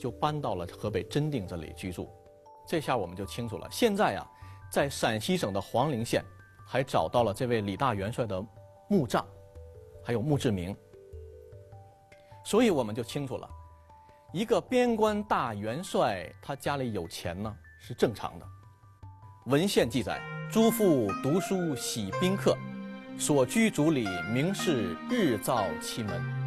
就搬到了河北真定这里居住。这下我们就清楚了，现在啊，在陕西省的黄陵县还找到了这位李大元帅的墓葬，还有墓志铭。所以我们就清楚了，一个边关大元帅，他家里有钱呢是正常的。文献记载，诸父读书喜宾客，所居族里名士日造其门。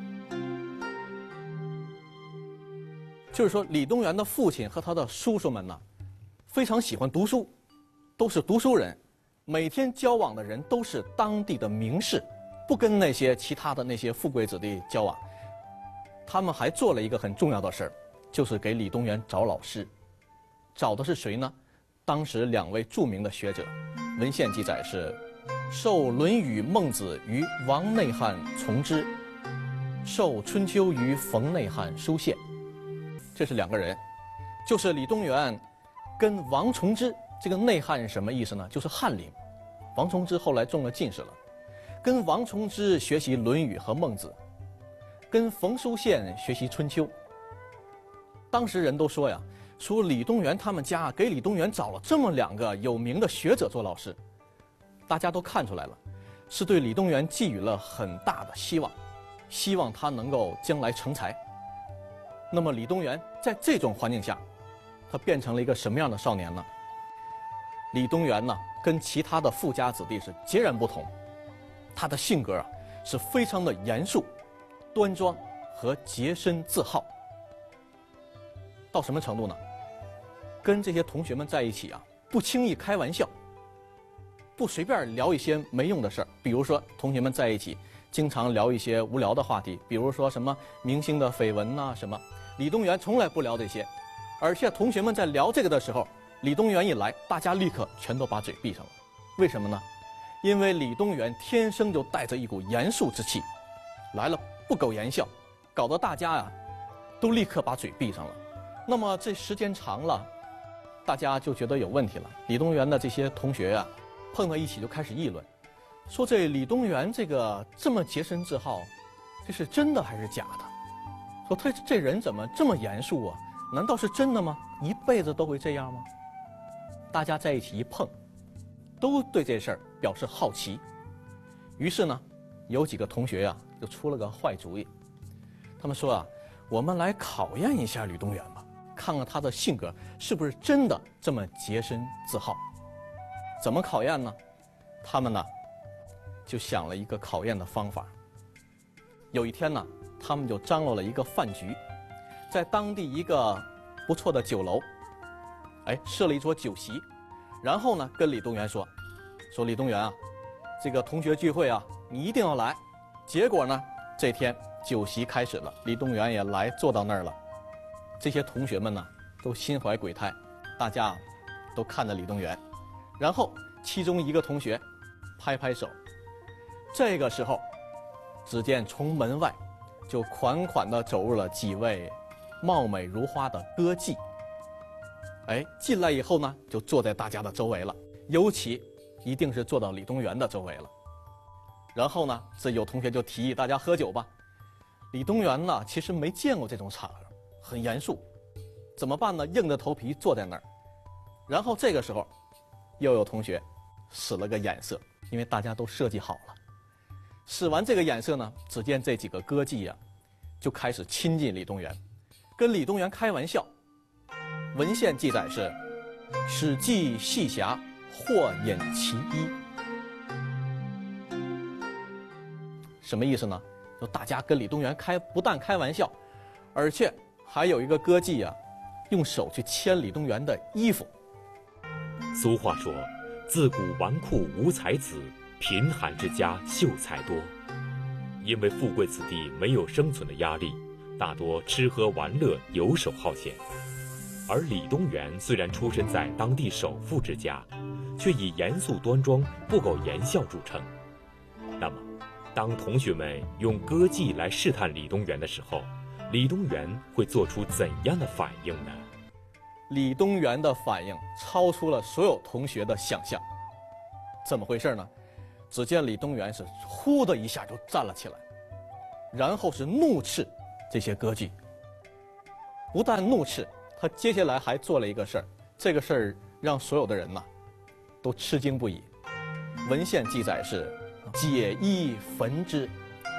就是说，李东垣的父亲和他的叔叔们呢，非常喜欢读书，都是读书人，每天交往的人都是当地的名士，不跟那些其他的那些富贵子弟交往。他们还做了一个很重要的事儿，就是给李东垣找老师。找的是谁呢？当时2位著名的学者，文献记载是受《论语》《孟子》于王内翰从之，受《春秋》于冯内翰书宪。这是2个人，就是李东垣跟王从之。这个内翰是什么意思呢？就是翰林。王从之后来中了进士了，跟王从之学习《论语》和《孟子》，跟冯书宪学习《春秋》。当时人都说呀，说李东垣他们家给李东垣找了这么2个有名的学者做老师，大家都看出来了，是对李东垣寄予了很大的希望，希望他能够将来成才。那么李东垣在这种环境下，他变成了一个什么样的少年呢？李东垣呢，跟其他的富家子弟是截然不同，他的性格啊是非常的严肃、端庄和洁身自好。到什么程度呢？跟这些同学们在一起啊，不轻易开玩笑，不随便聊一些没用的事儿。比如说，同学们在一起经常聊一些无聊的话题，比如说什么明星的绯闻呐什么。李东垣从来不聊这些，而且同学们在聊这个的时候，李东垣一来，大家立刻全都把嘴闭上了。为什么呢？因为李东垣天生就带着一股严肃之气，来了不苟言笑，搞得大家啊都立刻把嘴闭上了。那么这时间长了，大家就觉得有问题了。李东垣的这些同学啊，碰到一起就开始议论，说这李东垣这么洁身自好，这是真的还是假的？说他这人怎么这么严肃啊？难道是真的吗？一辈子都会这样吗？大家在一起一碰，都对这事儿表示好奇。于是呢，有几个同学呀，就出了个坏主意。他们说啊，我们来考验一下李东垣吧，看看他的性格是不是真的这么洁身自好。怎么考验呢？他们呢，就想了一个考验的方法。有一天呢，他们就张罗了一个饭局，在当地一个不错的酒楼，设了一桌酒席，然后呢，跟李东垣说李东垣啊，这个同学聚会啊，你一定要来。结果呢，这天酒席开始了，李东垣也来坐到那儿了。这些同学们呢，都心怀鬼胎，大家都看着李东垣。然后其中一个同学拍拍手，这个时候，只见从门外就款款地走入了几位貌美如花的歌妓。进来以后呢，就坐在大家的周围了，尤其一定是坐到李东垣的周围了。然后呢，这有同学就提议大家喝酒吧。李东垣呢，其实没见过这种场合，很严肃，怎么办呢？硬着头皮坐在那儿。然后这个时候，又有同学使了个眼色，因为大家都设计好了。使完这个眼色呢，只见这几个歌妓啊，就开始亲近李东垣，跟李东垣开玩笑。文献记载是使妓戏侠，或饮其衣。什么意思呢？就大家跟李东垣不但开玩笑，而且还有一个歌妓啊，用手去牵李东垣的衣服。 俗话说，自古纨绔无才子，贫寒之家秀才多。因为富贵子弟没有生存的压力，大多吃喝玩乐，游手好闲。而李东垣虽然出身在当地首富之家，却以严肃端庄、不苟言笑著称。那么，当同学们用歌妓来试探李东垣的时候，李东垣会做出怎样的反应呢？ 李东垣的反应超出了所有同学的想象。怎么回事呢？只见李东垣是呼的一下就站了起来，然后是怒斥这些歌妓。 不但怒斥，他接下来还做了一个事儿，这个事儿让所有的人呐都吃惊不已。文献记载是解衣焚之。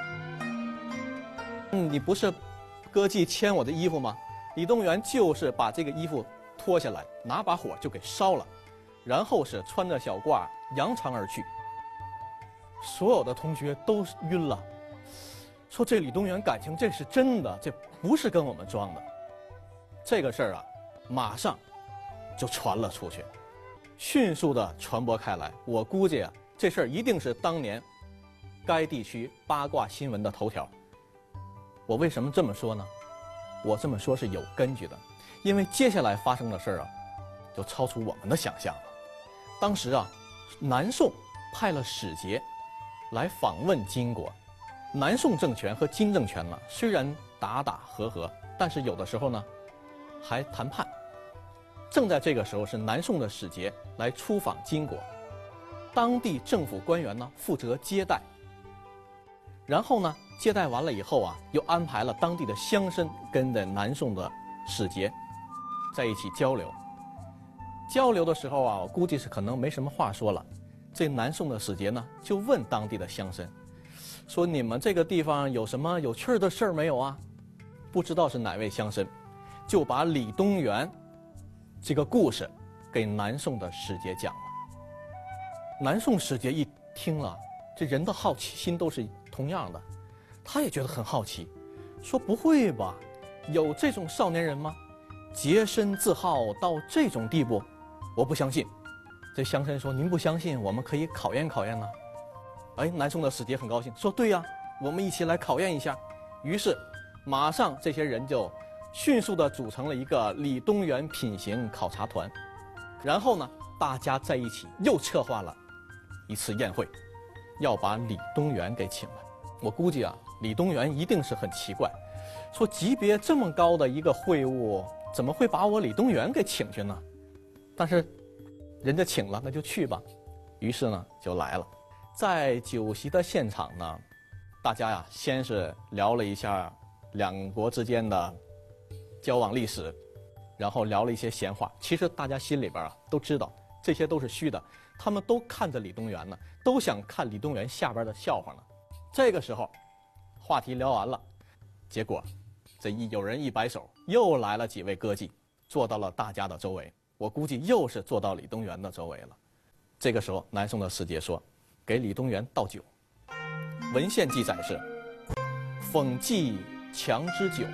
你不是歌妓牵我的衣服吗？李东垣就是把这个衣服脱下来，拿把火就给烧了，然后是穿着小褂扬长而去。所有的同学都晕了，说这李东垣感情这是真的，这不是跟我们装的。这个事儿啊，马上就传了出去，迅速的传播开来。我估计啊，这事儿一定是当年该地区八卦新闻的头条。我为什么这么说呢？我这么说是有根据的，因为接下来发生的事儿啊，就超出我们的想象了。当时啊，南宋派了使节来访问金国。南宋政权和金政权呢，虽然打打和和，但是有的时候呢，还谈判。正在这个时候，是南宋的使节来出访金国，当地政府官员呢负责接待。然后呢，接待完了以后啊，又安排了当地的乡绅跟着南宋的使节在一起交流。交流的时候啊，我估计是可能没什么话说了。这南宋的使节呢，就问当地的乡绅，说你们这个地方有什么有趣儿的事儿没有啊？不知道是哪位乡绅，就把李东垣这个故事给南宋的使节讲了。南宋使节一听了，这人的好奇心都是同样的，他也觉得很好奇，说不会吧，有这种少年人吗？洁身自好到这种地步，我不相信。这乡绅说，您不相信，我们可以考验考验呢。哎，南宋的使节很高兴，说对呀，我们一起来考验一下。于是马上这些人就迅速地组成了一个李东垣品行考察团，然后呢，大家在一起又策划了一次宴会，要把李东垣给请来。我估计啊，李东垣一定是很奇怪，说级别这么高的一个会晤，怎么会把我李东垣给请去呢？但是人家请了，那就去吧。于是呢，就来了。在酒席的现场呢，大家呀，先是聊了一下两国之间的交往历史，然后聊了一些闲话。其实大家心里边啊都知道，这些都是虚的。他们都看着李东垣呢，都想看李东垣下边的笑话呢。这个时候，话题聊完了，结果有人一摆手，又来了几位歌妓，坐到了大家的周围。我估计又是坐到李东垣的周围了。这个时候，南宋的使节说，给李东垣倒酒。文献记载是讽妓强之酒，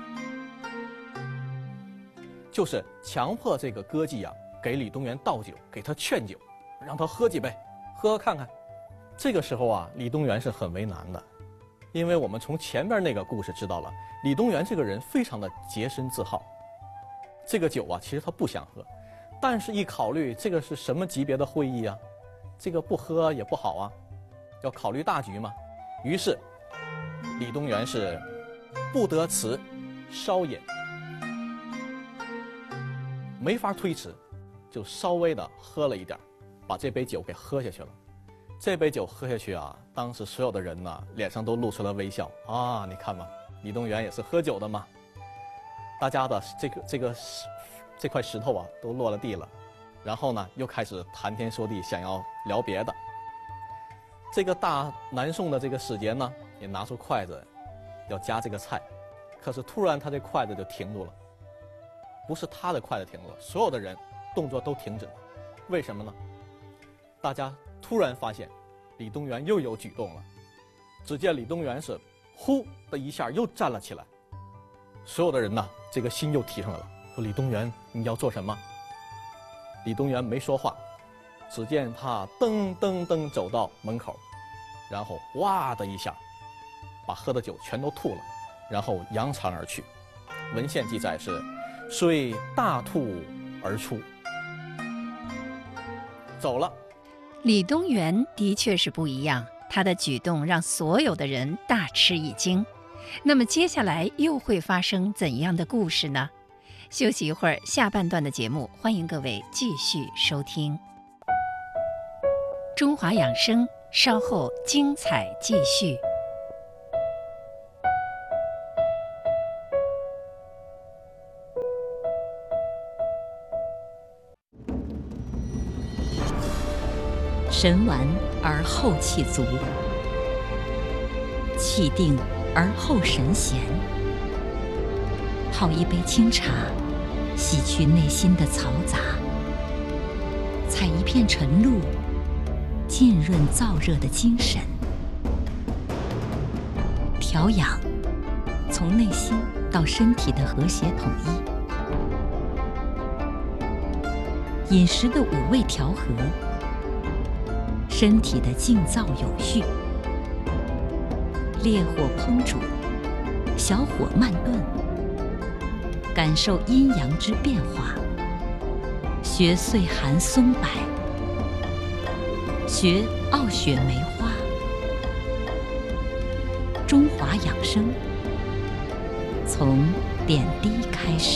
就是强迫这个歌妓啊给李东垣倒酒，给他劝酒，让他喝几杯，喝看看。这个时候啊，李东垣是很为难的，因为我们从前边那个故事知道了，李东垣这个人非常的洁身自好。这个酒啊，其实他不想喝，但是一考虑这个是什么级别的会议啊，这个不喝也不好啊，要考虑大局嘛。于是李东垣是不得辞，稍饮，没法推迟，就稍微的喝了一点，把这杯酒给喝下去了。这杯酒喝下去啊，当时所有的人呢脸上都露出了微笑啊，你看嘛，李东垣也是喝酒的嘛。大家的这块石头啊都落了地了，然后呢又开始谈天说地，想要聊别的。这个大南宋的这个使节呢也拿出筷子要夹这个菜，可是突然他这筷子就停住了，不是他的筷子停住了，所有的人动作都停止了。为什么呢？大家突然发现李东垣又有举动了，只见李东垣是呼的一下又站了起来，所有的人呢这个心又提上来了，说李东垣你要做什么？李东垣没说话，只见他噔噔噔走到门口，然后哇的一下把喝的酒全都吐了，然后扬长而去。文献记载是遂大吐而出，走了。 李东垣的确是不一样，他的举动让所有的人大吃一惊。那么接下来又会发生怎样的故事呢？休息一会儿，下半段的节目欢迎各位继续收听。中华养生，稍后精彩继续。 神完而后气足，气定而后神闲。泡一杯清茶，洗去内心的嘈杂；采一片晨露，浸润燥热的精神。调养，从内心到身体的和谐统一；饮食的五味调和，身体的静躁有序。烈火烹煮，小火慢炖，感受阴阳之变化。学岁寒松柏，学傲雪梅花。中华养生，从点滴开始。